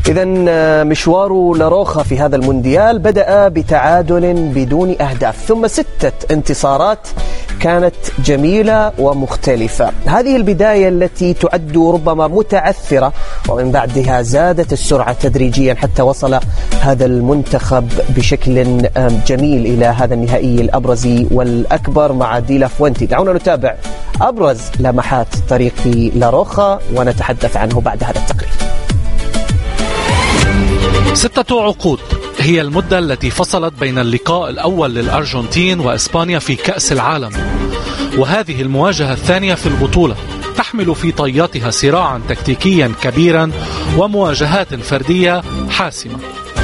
إذن مشوار لاروخا في هذا المونديال بدأ بتعادل بدون أهداف، ثم 6 انتصارات كانت جميلة ومختلفة. هذه البداية التي تعد ربما متعثرة، ومن بعدها زادت السرعة تدريجيا حتى وصل هذا المنتخب بشكل جميل إلى هذا النهائي الأبرز والأكبر مع دي لا فوينتي. دعونا نتابع أبرز لمحات طريق لاروخا ونتحدث عنه بعد هذا التقرير. 6 عقود هي المدة التي فصلت بين اللقاء الأول للأرجنتين وإسبانيا في كأس العالم، وهذه المواجهة الثانية في البطولة تحمل في طياتها صراعا تكتيكيا كبيرا ومواجهات فردية حاسمة.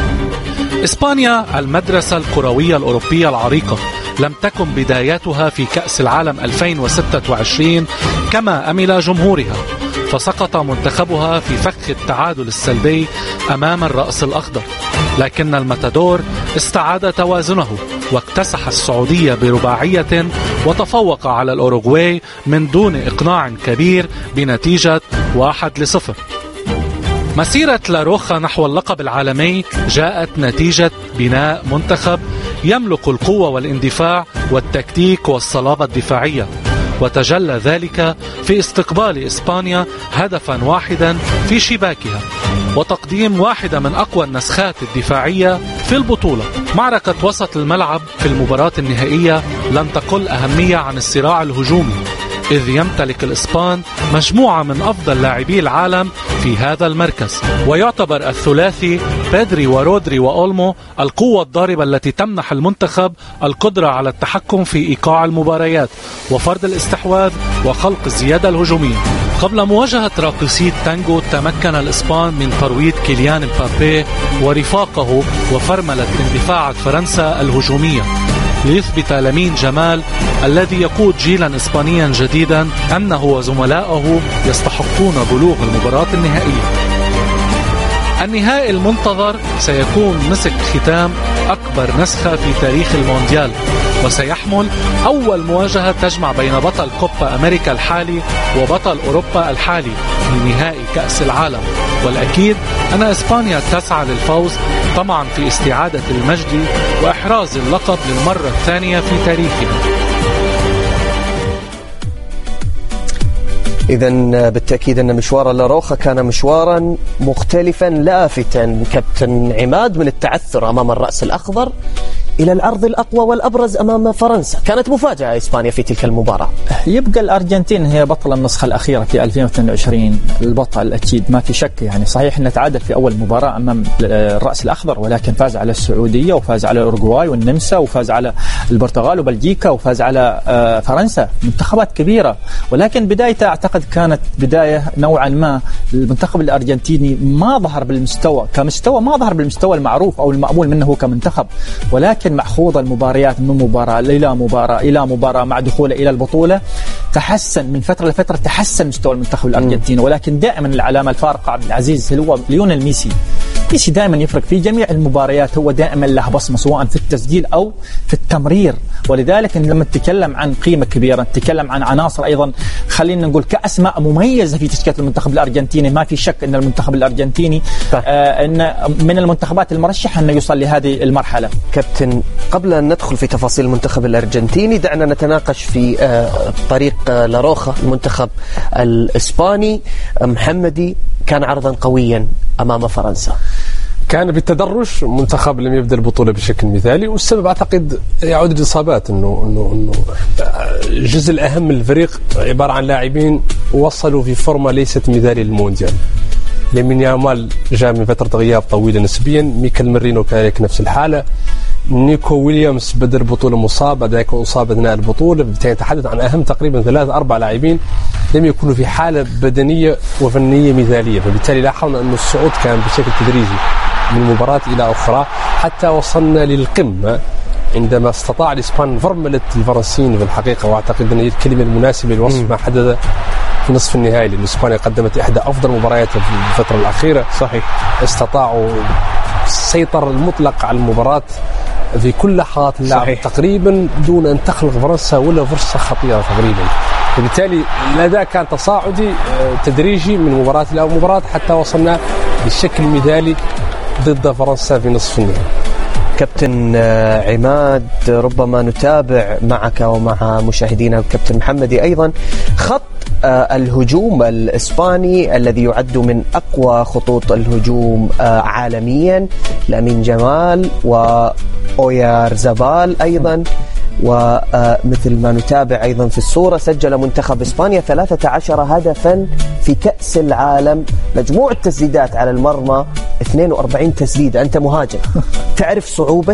إسبانيا المدرسة الكروية الأوروبية العريقة لم تكن بداياتها في كأس العالم 2026 كما أمل جمهورها، فسقط منتخبها في فخ التعادل السلبي أمام الرأس الأخضر، لكن الماتادور استعاد توازنه واكتسح السعودية برباعية وتفوق على الأوروغواي من دون إقناع كبير بنتيجة 1-0. مسيرة لاروخا نحو اللقب العالمي جاءت نتيجة بناء منتخب يملك القوة والاندفاع والتكتيك والصلابة الدفاعية، وتجلى ذلك في استقبال إسبانيا هدفا واحدا في شباكها وتقديم واحدة من أقوى النسخات الدفاعية في البطولة. معركة وسط الملعب في المباراة النهائية لم تقل أهمية عن الصراع الهجومي، إذ يمتلك الإسبان مجموعة من أفضل لاعبي العالم في هذا المركز، ويعتبر الثلاثي بيدري ورودري وأولمو القوة الضاربة التي تمنح المنتخب القدرة على التحكم في إيقاع المباريات وفرض الاستحواذ وخلق الزيادة الهجومية. قبل مواجهة راقصي التانجو تمكن الإسبان من ترويض كيليان مبابي ورفاقه وفرملة اندفاعات فرنسا الهجومية، ليثبت لامين جمال الذي يقود جيلا إسبانيا جديدا أنه وزملائه يستحقون بلوغ المباراة النهائية. النهائي المنتظر سيكون مسك ختام أكبر نسخة في تاريخ المونديال، وسيحمل أول مواجهة تجمع بين بطل كوبا أمريكا الحالي وبطل أوروبا الحالي لنهائي كأس العالم. والأكيد أن إسبانيا تسعى للفوز طمعا في استعادة المجد وإحراز اللقب للمرة الثانية في تاريخها. إذن بالتأكيد أن مشوار لاروخا كان مشوارا مختلفا لافتا. كابتن عماد، من التعثر أمام الرأس الأخضر إلى العرض الأقوى والأبرز أمام فرنسا، كانت مفاجأة إسبانيا في تلك المباراة. يبقى الأرجنتين هي بطل النسخة الأخيرة في 2022، البطل أكيد ما في شك. يعني صحيح أنه تعادل في أول مباراة أمام الرأس الأخضر، ولكن فاز على السعودية وفاز على الأوروغواي والنمسا وفاز على البرتغال وبلجيكا وفاز على فرنسا، منتخبات كبيرة. ولكن بدايته أعتقد كانت بداية نوعا ما المنتخب الأرجنتيني ما ظهر بالمستوى كمستوى، ما ظهر بالمستوى المعروف أو المأمول منه هو كمنتخب، ولكن مع خوض المباريات من مباراة إلى مباراة إلى مباراة مع دخوله إلى البطولة تحسن من فترة لفترة، تحسن مستوى المنتخب الأرجنتيني. ولكن دائما العلامة الفارقة عبد العزيز هو ليونيل ميسي. ميسي دائما يفرق في جميع المباريات، هو دائما له بصمة سواء في التسجيل أو في التمرير. ولذلك لما نتكلم عن قيمة كبيرة، نتكلم عن عناصر أيضا خلينا نقول كأسماء مميزة في تشكيلة المنتخب الأرجنتيني. ما في شك أن المنتخب الأرجنتيني أن من المنتخبات المرشحة أن يوصل لهذه المرحلة. كابتن، قبل أن ندخل في تفاصيل المنتخب الأرجنتيني دعنا نتناقش في طريق لاروخا. المنتخب الإسباني محمدي كان عرضا قويا أمام فرنسا، كان بالتدرج، منتخب لم يبدأ البطولة بشكل مثالي، والسبب أعتقد يعود للإصابات. إنه الجزء الأهم من الفريق عبارة عن لاعبين وصلوا في فورمة ليست مثالية للمونديال. لامين يامال جاء من فترة غياب طويلة نسبيا، ميكال ميرينو كذلك نفس الحالة، نيكو ويليامز بدأ البطولة مصاب، ذاك أصاب أثناء البطولة. بالتالي نتحدث عن أهم تقريبا 3-4 لاعبين لم يكونوا في حالة بدنية وفنية مثالية، فبالتالي لاحظنا أن الصعود كان بشكل تدريجي من مباراة إلى أخرى حتى وصلنا للقمة عندما استطاع الإسبان فرملة الفرنسيين في الحقيقة. وأعتقد أن هي الكلمة المناسبة لوصف ما حدث في نصف النهائي، لأن إسبانيا قدمت إحدى أفضل مبارياتها في الفترة الأخيرة. صحيح، استطاعوا السيطرة المطلق على المباراة في كل لحظات اللعب تقريبا دون أن تخلق فرنسا ولا فرصة خطيرة تقريبا. وبالتالي الأداء كان تصاعدي تدريجي من مباراة إلى مباراة حتى وصلنا بالشكل المثالي ضد فرنسا في نصف النهائي. كابتن عماد، ربما نتابع معك ومع مشاهدينا كابتن محمدي أيضا خط الهجوم الإسباني الذي يعد من أقوى خطوط الهجوم عالميا، لامين جمال وأويارزابال أيضا. ومثل ما نتابع أيضا في الصورة، سجل منتخب إسبانيا 13 هدفا في كأس العالم، مجموع التسديدات على المرمى 42 تسديدة. أنت مهاجم، تعرف صعوبة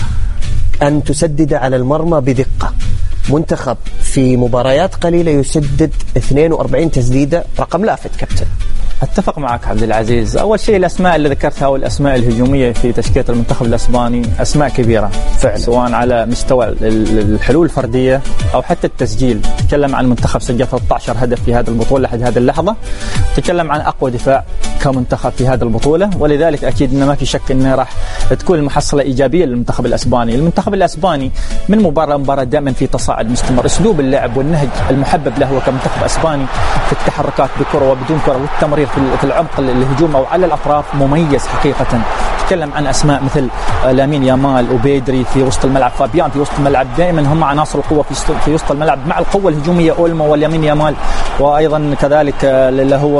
أن تسدد على المرمى بدقة. منتخب في مباريات قليلة يسدد 42 تسديدة، رقم لافت كابتن. اتفق معك عبد العزيز. اول شيء الاسماء اللي ذكرتها والاسماء الهجوميه في تشكيله المنتخب الاسباني اسماء كبيره فعلا، سواء على مستوى الحلول الفرديه او حتى التسجيل. تكلم عن منتخب سجل 13 هدف في هذه البطوله لحد هذه اللحظه. تكلم عن اقوى دفاع كمنتخب في هذه البطوله، ولذلك اكيد انه ما في شك انه راح تكون المحصله ايجابيه للمنتخب الاسباني. المنتخب الاسباني من مباراه لمباراه دائما في تصاعد مستمر. اسلوب اللعب والنهج المحبب له كمنتخب اسباني في التحركات بكره وبدون كره والتمرير في العمق الهجوم او على الاطراف مميز حقيقه. تكلم عن اسماء مثل لامين يامال وبيدري في وسط الملعب، فابيان في وسط الملعب، دائما هم عناصر القوه في وسط الملعب مع القوه الهجوميه اولمو واليمين يامال، وايضا كذلك اللي هو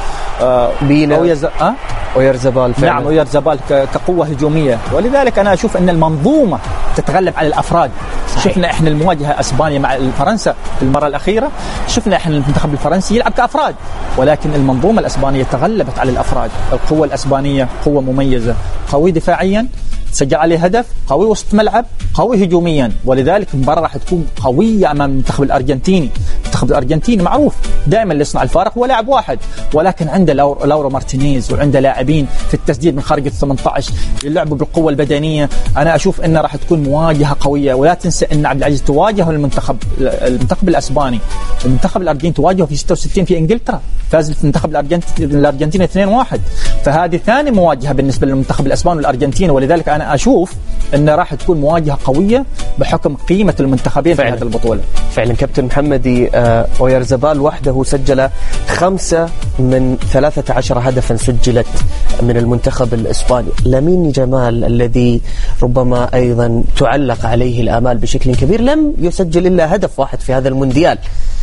بينا أويارزابال. نعم أويارزابال كقوة هجومية. ولذلك أنا أشوف أن المنظومة تتغلب على الأفراد. شفنا إحنا المواجهة أسبانيا مع فرنسا في المرة الأخيرة، شفنا إحنا المنتخب الفرنسي يلعب كأفراد، ولكن المنظومة الأسبانية تغلبت على الأفراد. القوة الأسبانية قوة مميزة، قوي دفاعيا، سجل عليه هدف، قوي وسط ملعب، قوي هجوميا. ولذلك المباراة راح تكون قوية أمام المنتخب الأرجنتيني. المنتخب الأرجنتيني معروف دائما اللي يصنع الفارق هو لاعب واحد، ولكن عنده لورو مارتينيز وعنده لاعبين في التسديد من خارج ال18 يلعبوا بالقوة البدنية. أنا أشوف أن راح تكون مواجهة قوية. ولا تنسى أن عبد العزيز تواجه المنتخب الأسباني، المنتخب الأرجنتيني تواجهه في 66 في إنجلترا، فاز في المنتخب الأرجنتيني 2-1. فهذه ثاني مواجهة بالنسبة للمنتخب الأسباني والأرجنتيني. ولذلك أنا أشوف أن راح تكون مواجهة قوية بحكم قيمة المنتخبين في هذه البطولة. فعلا كابتن محمدي، أويارزابال وحده سجل 5 من 13 هدفا سجلت من المنتخب الإسباني. لامين جمال الذي ربما أيضا تعلق عليه الآمال بشكل كبير لم يسجل إلا هدف واحد في هذا المونديال.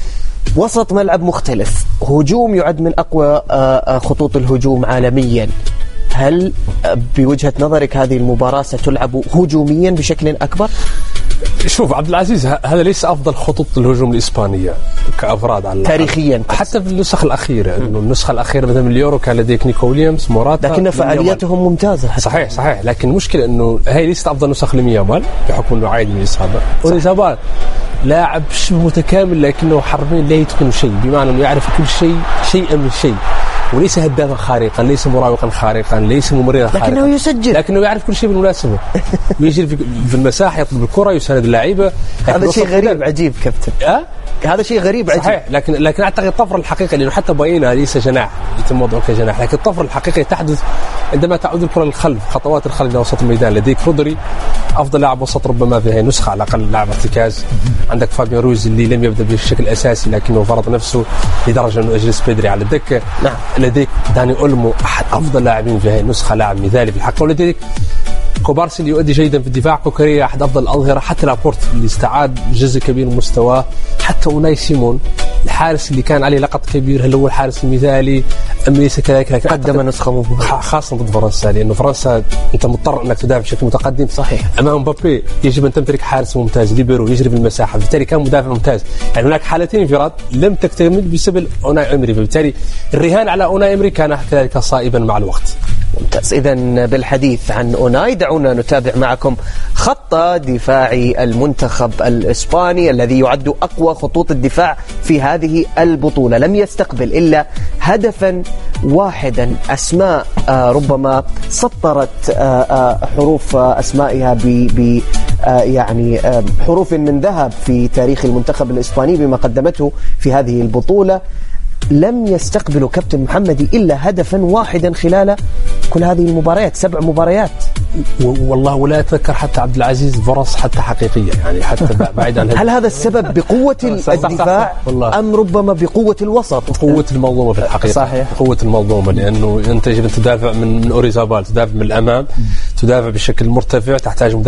وسط ملعب مختلف، هجوم يعد من أقوى خطوط الهجوم عالميا. هل بوجهة نظرك هذه المباراة ستلعب هجوميا بشكل أكبر؟ شوف عبد العزيز، هذا ليس أفضل خطوط الهجوم الإسبانية كأفراد على تاريخيا، حتى في النسخ الأخيرة. إنه النسخة الأخيرة مثلا من اليورو كان لديك نيكو ويليامز، موراتا، لكن فعاليتهم ممتازة حتى. صحيح، لكن المشكلة إنه هي ليست أفضل نسخ لامين يامال بحكم إنه عايد من الإصابة. أويارزابال لاعب شبه متكامل لكنه حرفيا لا يتقن شيء، بمعنى إنه يعرف كل شيء شيئا من شيء، وليس هدافا خارقا، ليس مراوغا خارقا، ليس ممررا خارقا، لكنه يسجل، لكنه يعرف كل شيء بالمناسبة. يجري في المساحة، يطلب الكرة، يساند اللعيبة. هذا شيء غريب عجيب كابتن. هذا شيء غريب عجيب. صحيح، لكن أعتقد الطفرة الحقيقية، لأنه حتى باينا ليس جناح يتم وضعه كجناح، لكن الطفرة الحقيقية تحدث عندما تعود الكرة للخلف، خطوات الخلف إلى وسط الميدان. لديك رودري أفضل لاعب وسط ربما في هذه النسخة على الأقل، لاعب ارتكاز. عندك فابيان رويز اللي لم يبدأ بشكل أساسي لكنه فرض نفسه لدرجة أنه أجلس بدري على الدكة. نعم. لديك داني أولمو أحد أفضل لاعبين في هذه النسخة، لاعب مثالي في الحقيقة. ولديك كوبارسي اللي يؤدي جيدا في الدفاع، كوكاريا أحد أفضل الأظهرة، حتى لابورت اللي استعاد جزء كبير من مستواه، حتى أوناي سيمون الحارس اللي كان عليه لقب كبير. هل هو الحارس المثالي أم ليس كذلك؟ لكن قدم نسخة خاصة ضد فرنسا، لأنه فرنسا أنت مضطر أنك تدافع بشكل متقدم. صحيح. أمام مبابي يجب أن تمتلك حارس ممتاز، ليبرو يجري في المساحة، بالتالي كان مدافع ممتاز. يعني هناك حالتين انفراد لم تكتمل بسبب أوناي إمري، فبالتالي الرهان على أوناي إمري كان كذلك صائبا مع الوقت. ممتاز. إذن بالحديث عن أوناي دعونا نتابع معكم خط دفاعي المنتخب الإسباني الذي يعد أقوى خطوط الدفاع في هذه البطولة. لم يستقبل إلا هدفا واحدا. أسماء ربما سطرت حروف أسمائها ب يعني حروف من ذهب في تاريخ المنتخب الإسباني بما قدمته في هذه البطولة. لم يستقبلوا كابتن محمدي إلا هدفا واحدا خلال كل هذه المباريات، 7 مباريات. والله ولا أتذكر حتى عبد العزيز فرص حتى حقيقية، يعني حتى بعيد عن هل هذا السبب بقوة الدفاع أم ربما بقوة الوسط؟ قوة المنظومة في الحقيقة. صحيح. قوة المنظومة، لأنه أنت يجب أن تدافع من أوريزابال، تدافع من الأمام، تدافع بشكل مرتفع، تحتاج